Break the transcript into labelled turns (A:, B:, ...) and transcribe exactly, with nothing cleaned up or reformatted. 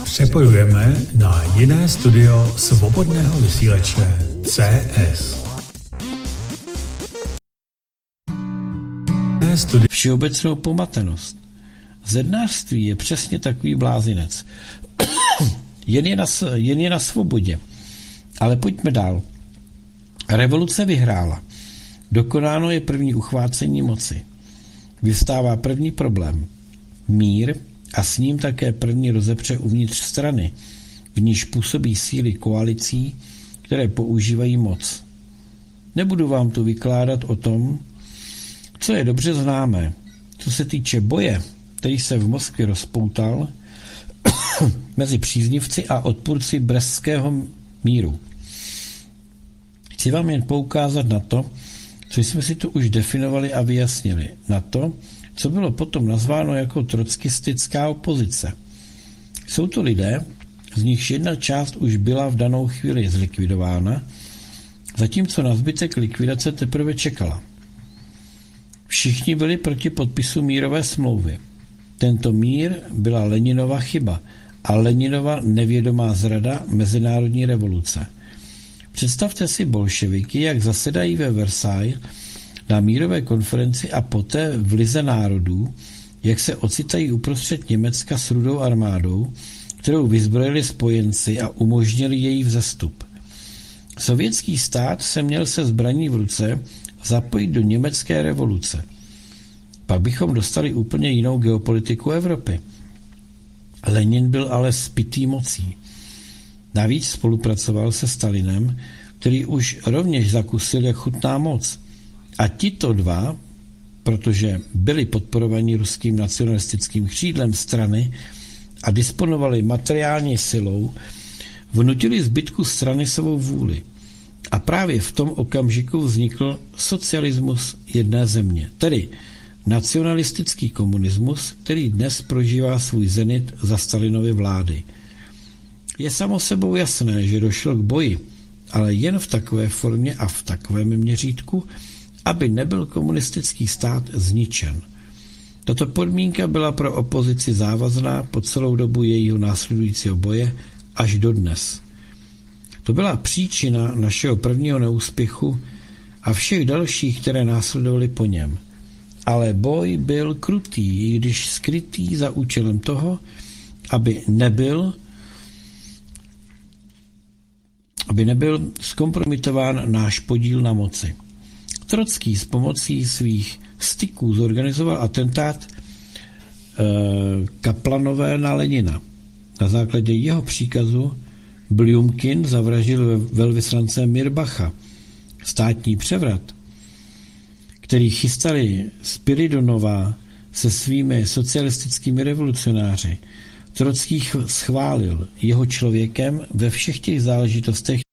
A: Přepojujeme na jiné studio svobodného vysílače C S.
B: Všeobecnou pomatenost. Zednářství je přesně takový blázinec. jen, je na, jen je na svobodě. Ale pojďme dál. Revoluce vyhrála. Dokonáno je první uchvácení moci. Vyvstává první problém. Mír a s ním také první rozepře uvnitř strany, v níž působí síly koalicí, které používají moc. Nebudu vám tu vykládat o tom, co je dobře známé. Co se týče boje, který se v Moskvě rozpoutal mezi příznivci a odpůrci brestského míru. Chci vám jen poukázat na to, co jsme si tu už definovali a vyjasnili. Na to, co bylo potom nazváno jako trockistická opozice. Jsou to lidé, z nichž jedna část už byla v danou chvíli zlikvidována, zatímco na zbytek likvidace teprve čekala. Všichni byli proti podpisu mírové smlouvy. Tento mír byla Leninova chyba a Leninova nevědomá zrada mezinárodní revoluce. Představte si bolševiky, jak zasedají ve Versailles na mírové konferenci a poté v Lize národů, jak se ocitají uprostřed Německa s rudou armádou, kterou vyzbrojili spojenci a umožnili její vzestup. Sovětský stát se měl se zbraní v ruce zapojit do německé revoluce. Pak bychom dostali úplně jinou geopolitiku Evropy. Lenin byl ale spitý mocí. Navíc spolupracoval se Stalinem, který už rovněž zakusil, jak chutná moc. A tito dva, protože byli podporovaní ruským nacionalistickým křídlem strany a disponovali materiální silou, vnutili zbytku strany svou vůli. A právě v tom okamžiku vznikl socialismus jedné země, tedy nacionalistický komunismus, který dnes prožívá svůj zenit za Stalinovy vlády. Je samo sebou jasné, že došlo k boji, ale jen v takové formě a v takovém měřítku, aby nebyl komunistický stát zničen. Tato podmínka byla pro opozici závazná po celou dobu jejího následujícího boje až dodnes. To byla příčina našeho prvního neúspěchu a všech dalších, které následovaly po něm. Ale boj byl krutý, i když skrytý za účelem toho, aby nebyl aby nebyl zkompromitován náš podíl na moci. Trocký s pomocí svých styků zorganizoval atentát e, Kaplanové na Lenina. Na základě jeho příkazu Bljumkin zavraždil velvyslance Mirbacha. Státní převrat, který chystali Spiridonova se svými socialistickými revolucionáři, Trocký schválil jeho člověkem ve všech těch záležitostech,